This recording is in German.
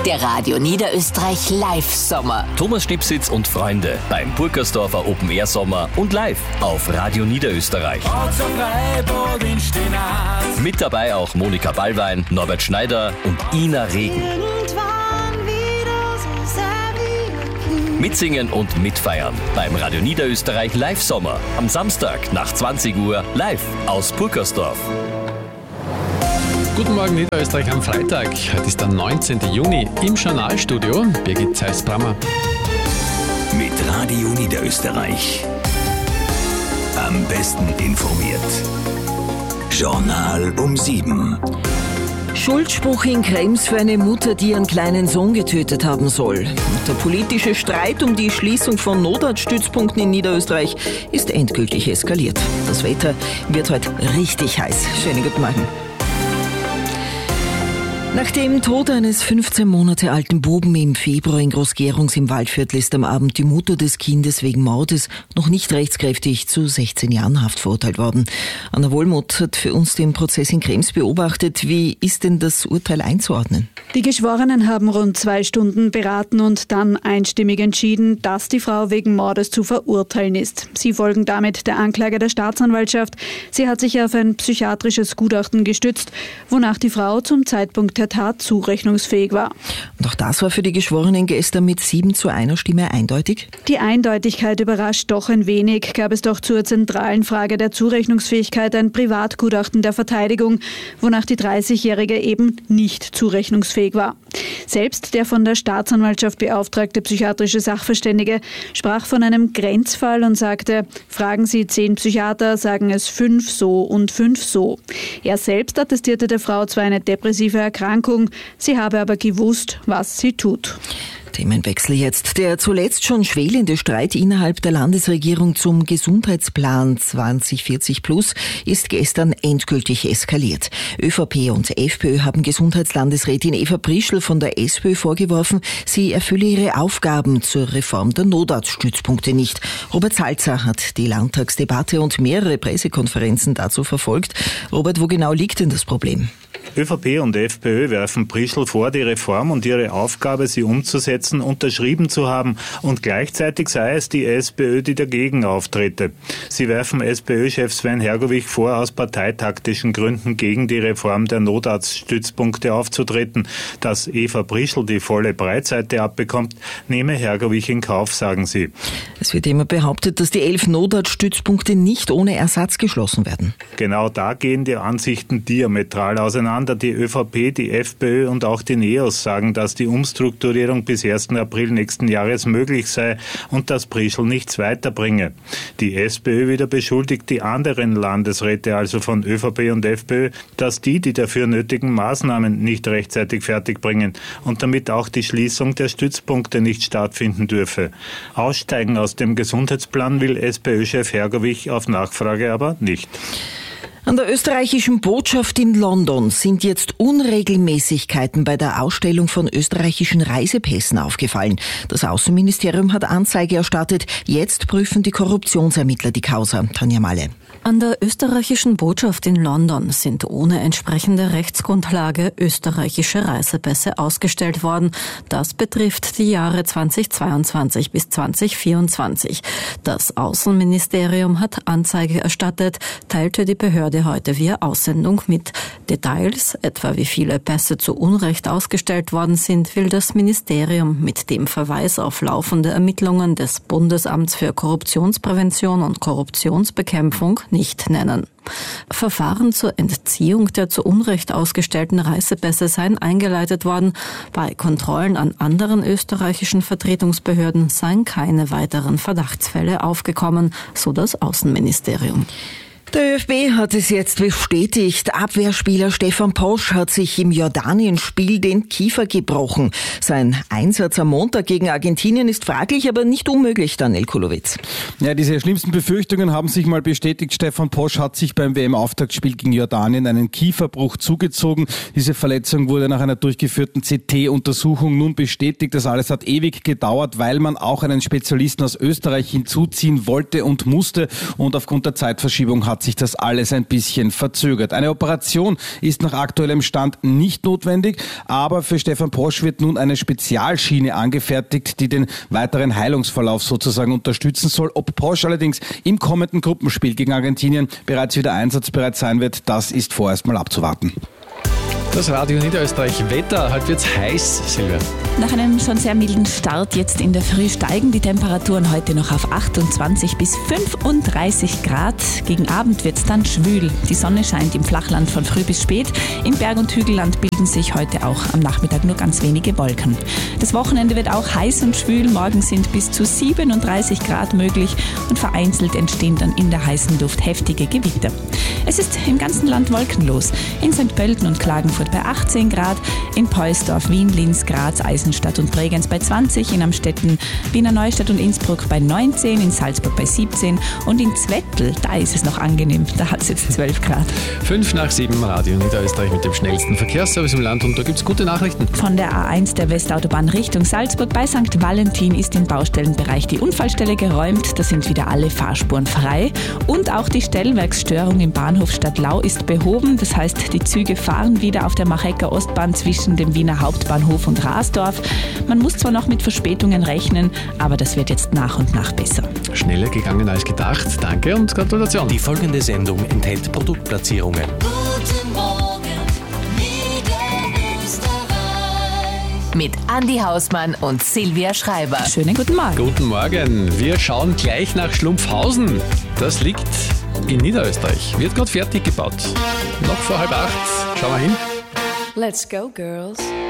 Der Radio Niederösterreich Live-Sommer. Thomas Stipsitz und Freunde beim Burgersdorfer Open-Air-Sommer und live auf Radio Niederösterreich. Mit dabei auch Monika Ballwein, Norbert Schneider und Ina Regen. Mitsingen und mitfeiern beim Radio Niederösterreich Live-Sommer. Am Samstag nach 20 Uhr live aus Burgersdorf. Guten Morgen Niederösterreich am Freitag. Heute ist der 19. Juni. Im Journalstudio Birgit Zeiss-Brammer. Mit Radio Niederösterreich. Am besten informiert. Journal um 7. Schuldspruch in Krems für eine Mutter, die ihren kleinen Sohn getötet haben soll. Und der politische Streit um die Schließung von Notarztstützpunkten in Niederösterreich ist endgültig eskaliert. Das Wetter wird heute richtig heiß. Schönen guten Morgen. Nach dem Tod eines 15 Monate alten Buben im Februar in Groß-Gerungs im Waldviertel ist am Abend die Mutter des Kindes wegen Mordes noch nicht rechtskräftig zu 16 Jahren Haft verurteilt worden. Anna Wohlmuth hat für uns den Prozess in Krems beobachtet. Wie ist denn das Urteil einzuordnen? Die Geschworenen haben rund 2 Stunden beraten und dann einstimmig entschieden, dass die Frau wegen Mordes zu verurteilen ist. Sie folgen damit der Anklage der Staatsanwaltschaft. Sie hat sich auf ein psychiatrisches Gutachten gestützt, wonach die Frau zum Zeitpunkt der Tat zurechnungsfähig war. Und auch das war für die Geschworenen gestern mit 7:1 Stimme eindeutig? Die Eindeutigkeit überrascht doch ein wenig. Gab es doch zur zentralen Frage der Zurechnungsfähigkeit ein Privatgutachten der Verteidigung, wonach die 30-Jährige eben nicht zurechnungsfähig war. Selbst der von der Staatsanwaltschaft beauftragte psychiatrische Sachverständige sprach von einem Grenzfall und sagte, fragen Sie 10 Psychiater, sagen es 5 so und 5 so. Er selbst attestierte der Frau zwar eine depressive Erkrankung, sie habe aber gewusst, was sie tut. Themenwechsel jetzt. Der zuletzt schon schwelende Streit innerhalb der Landesregierung zum Gesundheitsplan 2040 Plus ist gestern endgültig eskaliert. ÖVP und FPÖ haben Gesundheitslandesrätin Eva Prischl von der SPÖ vorgeworfen, sie erfülle ihre Aufgaben zur Reform der Notarztstützpunkte nicht. Robert Salzer hat die Landtagsdebatte und mehrere Pressekonferenzen dazu verfolgt. Robert, wo genau liegt denn das Problem? ÖVP und FPÖ werfen Prischl vor, die Reform und ihre Aufgabe, sie umzusetzen, unterschrieben zu haben und gleichzeitig sei es die SPÖ, die dagegen auftrete. Sie werfen SPÖ-Chef Sven Hergovich vor, aus parteitaktischen Gründen gegen die Reform der Notarztstützpunkte aufzutreten. Dass Eva Prischl die volle Breitseite abbekommt, nehme Hergovich in Kauf, sagen sie. Es wird immer behauptet, dass die 11 Notarztstützpunkte nicht ohne Ersatz geschlossen werden. Genau da gehen die Ansichten diametral auseinander. Die ÖVP, die FPÖ und auch die NEOS sagen, dass die Umstrukturierung bis 1. April nächsten Jahres möglich sei und dass Prischl nichts weiterbringe. Die SPÖ wieder beschuldigt die anderen Landesräte, also von ÖVP und FPÖ, dass die dafür nötigen Maßnahmen nicht rechtzeitig fertigbringen und damit auch die Schließung der Stützpunkte nicht stattfinden dürfe. Aussteigen aus dem Gesundheitsplan will SPÖ-Chef Hergovich auf Nachfrage aber nicht. An der österreichischen Botschaft in London sind jetzt Unregelmäßigkeiten bei der Ausstellung von österreichischen Reisepässen aufgefallen. Das Außenministerium hat Anzeige erstattet. Jetzt prüfen die Korruptionsermittler die Causa. Tanja Malle. An der österreichischen Botschaft in London sind ohne entsprechende Rechtsgrundlage österreichische Reisepässe ausgestellt worden. Das betrifft die Jahre 2022 bis 2024. Das Außenministerium hat Anzeige erstattet, teilte die Behörde heute via Aussendung mit. Details, etwa wie viele Pässe zu Unrecht ausgestellt worden sind, will das Ministerium mit dem Verweis auf laufende Ermittlungen des Bundesamts für Korruptionsprävention und Korruptionsbekämpfung nicht nennen. Verfahren zur Entziehung der zu Unrecht ausgestellten Reisepässe seien eingeleitet worden. Bei Kontrollen an anderen österreichischen Vertretungsbehörden seien keine weiteren Verdachtsfälle aufgekommen, so das Außenministerium. Der ÖFB hat es jetzt bestätigt. Abwehrspieler Stefan Posch hat sich im Jordanien-Spiel den Kiefer gebrochen. Sein Einsatz am Montag gegen Argentinien ist fraglich, aber nicht unmöglich, Daniel Kulowitz. Ja, diese schlimmsten Befürchtungen haben sich mal bestätigt. Stefan Posch hat sich beim WM-Auftaktspiel gegen Jordanien einen Kieferbruch zugezogen. Diese Verletzung wurde nach einer durchgeführten CT-Untersuchung nun bestätigt. Das alles hat ewig gedauert, weil man auch einen Spezialisten aus Österreich hinzuziehen wollte und musste. Und aufgrund der Zeitverschiebung hat hat sich das alles ein bisschen verzögert. Eine Operation ist nach aktuellem Stand nicht notwendig, aber für Stefan Posch wird nun eine Spezialschiene angefertigt, die den weiteren Heilungsverlauf sozusagen unterstützen soll. Ob Posch allerdings im kommenden Gruppenspiel gegen Argentinien bereits wieder einsatzbereit sein wird, das ist vorerst mal abzuwarten. Das Radio Niederösterreich Wetter, heute wird's heiß, Silvia. Nach einem schon sehr milden Start jetzt in der Früh steigen die Temperaturen heute noch auf 28 bis 35 Grad. Gegen Abend wird's dann schwül. Die Sonne scheint im Flachland von früh bis spät. Im Berg- und Hügelland bilden sich heute auch am Nachmittag nur ganz wenige Wolken. Das Wochenende wird auch heiß und schwül. Morgen sind bis zu 37 Grad möglich und vereinzelt entstehen dann in der heißen Luft heftige Gewitter. Es ist im ganzen Land wolkenlos. In St. Pölten und Klagenfurt bei 18 Grad, in Poisdorf, Wien, Linz, Graz, Eisenstadt und Bregenz bei 20, in Amstetten, Wiener Neustadt und Innsbruck bei 19, in Salzburg bei 17 und in Zwettl, da ist es noch angenehm, da hat es jetzt 12 Grad. 5:07 Radio Niederösterreich mit dem schnellsten Verkehrsservice im Land und da gibt es gute Nachrichten. Von der A1 der Westautobahn Richtung Salzburg bei St. Valentin ist im Baustellenbereich die Unfallstelle geräumt, da sind wieder alle Fahrspuren frei und auch die Stellwerksstörung im Bahnhof Stadtlau ist behoben, das heißt die Züge fahren wieder auf der Machecker Ostbahn zwischen dem Wiener Hauptbahnhof und Rasdorf. Man muss zwar noch mit Verspätungen rechnen, aber das wird jetzt nach und nach besser. Schneller gegangen als gedacht. Danke und Gratulation. Die folgende Sendung enthält Produktplatzierungen. Guten Morgen, Niederösterreich. Mit Andi Hausmann und Silvia Schreiber. Schönen guten Morgen. Guten Morgen. Wir schauen gleich nach Schlumpfhausen. Das liegt in Niederösterreich. Wird gerade fertig gebaut. Noch vor 7:30. Schauen wir hin. Let's go, girls.